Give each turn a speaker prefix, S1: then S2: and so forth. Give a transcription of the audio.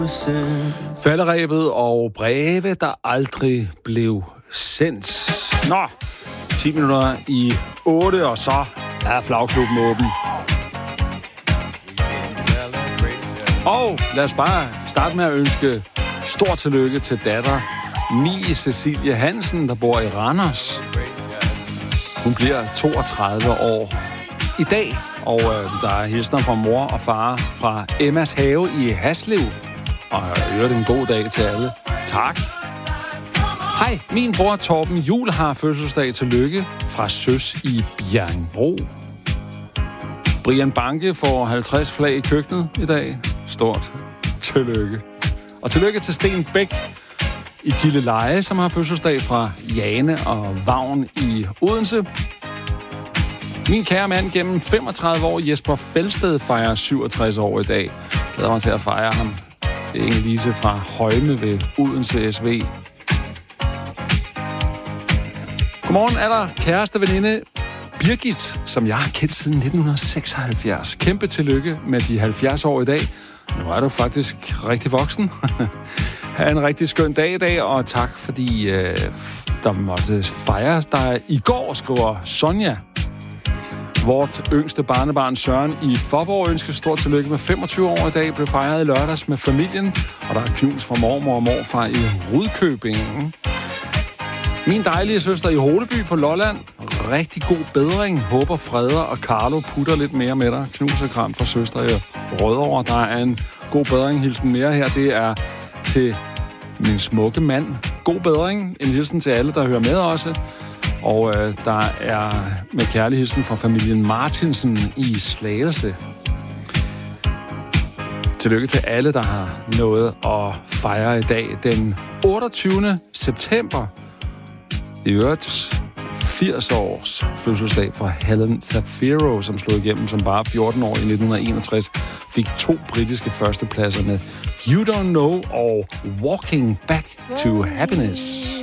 S1: Falderebet og breve, der aldrig blev sendt. Nå, 10 minutter i 8, og så er flagklubben åben. Og lad os bare starte med at ønske stort tillykke til datter Mie Cecilie Hansen, der bor i Randers. Hun bliver 32 år i dag, og der er hilsner fra mor og far fra Emmas Have i Haslev. Og det en god dag til alle. Tak. Hej, min bror Torben Juhl har fødselsdag. Tillykke fra Søs i Bjerringbro. Brian Banke får 50 flag i køkkenet i dag. Stort tillykke. Og tillykke til Sten Bæk i Gilleleje, som har fødselsdag, fra Jane og Vagn i Odense. Min kære mand gennem 35 år, Jesper Felsted, fejrer 67 år i dag. Glæder mig til at fejre ham. Det er Inge-Lise fra Højme ved Odense SV. Godmorgen er der kæreste veninde Birgit, som jeg har kendt siden 1976. Kæmpe tillykke med de 70 år i dag. Nu er du faktisk rigtig voksen. Ha' en rigtig skøn dag i dag, og tak fordi der måtte fejres dig i går, skriver Sonja. Vort yngste barnebarn Søren i Faaborg ønsker stort tillykke med 25 år i dag. Blev fejret i lørdags med familien, og der er knus fra mormor og morfar i Rudkøbing. Min dejlige søster i Holeby på Lolland. Rigtig god bedring. Håber Freder og Carlo putter lidt mere med dig. Knus og kram fra søster i Rødovre. Der er en god bedring. Hilsen mere her. Det er til min smukke mand. God bedring. En hilsen til alle, der hører med også. Og der er med kærlig hilsen fra familien Martinsen i Slagelse. Tillykke til alle, der har noget at fejre i dag. Den 28. september. I øvrigt 80 års fødselsdag for Helen Shapiro, som slog igennem som bare 14 år i 1961. Fik 2 britiske førstepladser med You Don't Know og Walking Back to Happiness.